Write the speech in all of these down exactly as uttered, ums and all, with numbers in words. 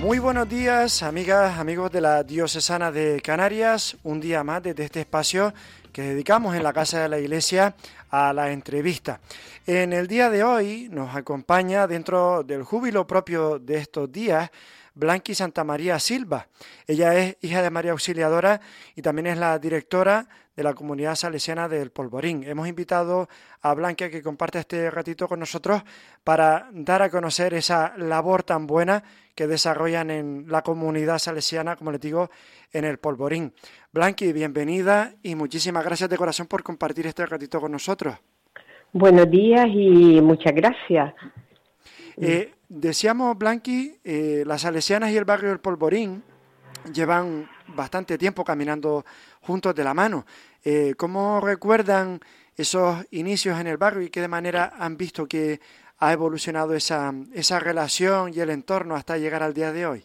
Muy buenos días, amigas, amigos de la Diocesana de Canarias. Un día más desde este espacio que dedicamos en la Casa de la Iglesia a la entrevista. En el día de hoy nos acompaña, dentro del júbilo propio de estos días, Blanqui Santamaría Silva. Ella es hija de María Auxiliadora y también es la directora de la comunidad salesiana del Polvorín. Hemos invitado a Blanqui a que comparta este ratito con nosotros para dar a conocer esa labor tan buena que desarrollan en la comunidad salesiana, como les digo, en el Polvorín. Blanqui, bienvenida y muchísimas gracias de corazón por compartir este ratito con nosotros. Buenos días y muchas gracias. Eh, decíamos, Blanqui, eh, las salesianas y el barrio del Polvorín llevan bastante tiempo caminando juntos de la mano. Eh, ¿Cómo recuerdan esos inicios en el barrio y qué de manera han visto que ha evolucionado esa, esa relación y el entorno hasta llegar al día de hoy?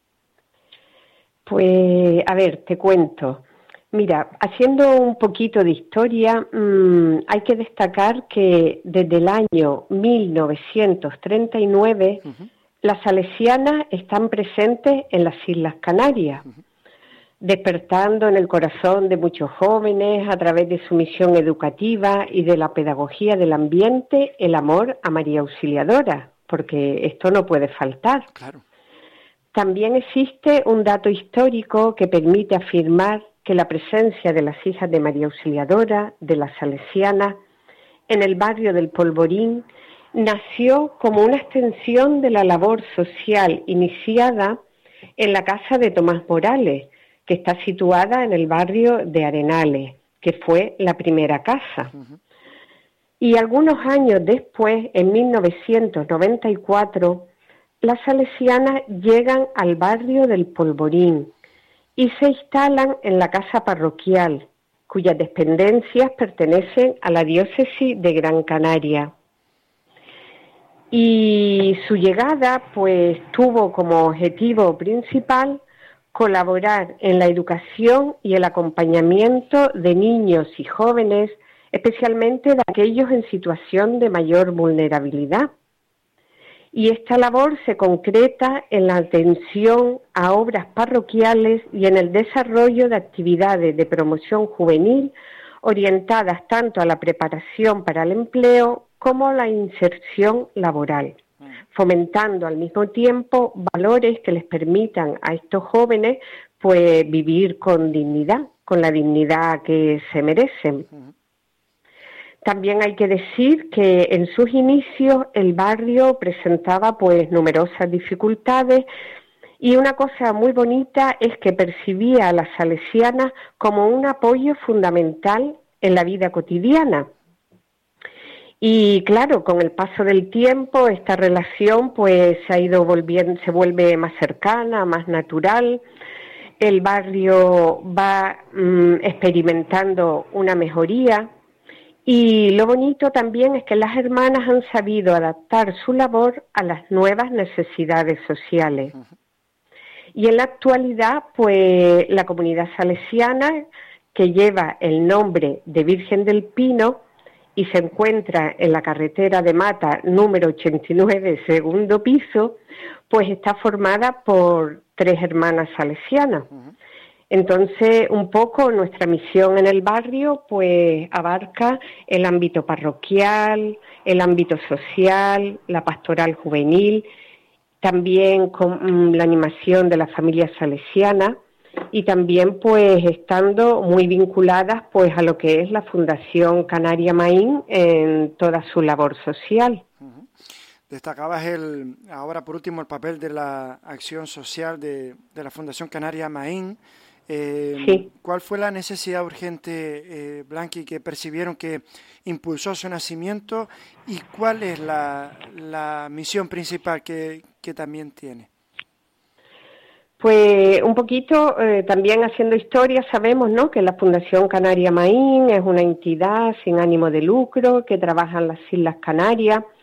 Pues, a ver, te cuento. Mira, haciendo un poquito de historia, mmm, hay que destacar que desde el año mil novecientos treinta y nueve uh-huh. las salesianas están presentes en las Islas Canarias, uh-huh. despertando en el corazón de muchos jóvenes a través de su misión educativa y de la pedagogía del ambiente, el amor a María Auxiliadora, porque esto no puede faltar. Claro. También existe un dato histórico que permite afirmar que la presencia de las hijas de María Auxiliadora, de las salesianas, en el barrio del Polvorín, nació como una extensión de la labor social iniciada en la casa de Tomás Morales, que está situada en el barrio de Arenales, que fue la primera casa. Uh-huh. Y algunos años después, en mil novecientos noventa y cuatro, las salesianas llegan al barrio del Polvorín y se instalan en la casa parroquial, cuyas dependencias pertenecen a la diócesis de Gran Canaria. Y su llegada, pues, tuvo como objetivo principal colaborar en la educación y el acompañamiento de niños y jóvenes, especialmente de aquellos en situación de mayor vulnerabilidad. Y esta labor se concreta en la atención a obras parroquiales y en el desarrollo de actividades de promoción juvenil orientadas tanto a la preparación para el empleo como a la inserción laboral, fomentando al mismo tiempo valores que les permitan a estos jóvenes pues vivir con dignidad, con la dignidad que se merecen. También hay que decir que en sus inicios el barrio presentaba pues numerosas dificultades y una cosa muy bonita es que percibía a las salesianas como un apoyo fundamental en la vida cotidiana. Y claro, con el paso del tiempo esta relación pues se ha ido volviendo, se vuelve más cercana, más natural. El barrio va mmm, experimentando una mejoría. Y lo bonito también es que las hermanas han sabido adaptar su labor a las nuevas necesidades sociales. Uh-huh. Y en la actualidad, pues, la comunidad salesiana, que lleva el nombre de Virgen del Pino y se encuentra en la carretera de Mata número ochenta y nueve, segundo piso, pues está formada por tres hermanas salesianas. Uh-huh. Entonces, un poco nuestra misión en el barrio, pues, abarca el ámbito parroquial, el ámbito social, la pastoral juvenil, también con la animación de las familias salesianas y también, pues, estando muy vinculadas, pues, a lo que es la Fundación Canaria Maín en toda su labor social. Uh-huh. Destacabas el, ahora por último, el papel de la acción social de, de la Fundación Canaria Maín. Eh, sí. ¿Cuál fue la necesidad urgente, eh, Blanqui, que percibieron que impulsó su nacimiento y cuál es la, la misión principal que, que también tiene? Pues un poquito, eh, también haciendo historia, sabemos, ¿no?, que la Fundación Canaria Maín es una entidad sin ánimo de lucro que trabaja en las Islas Canarias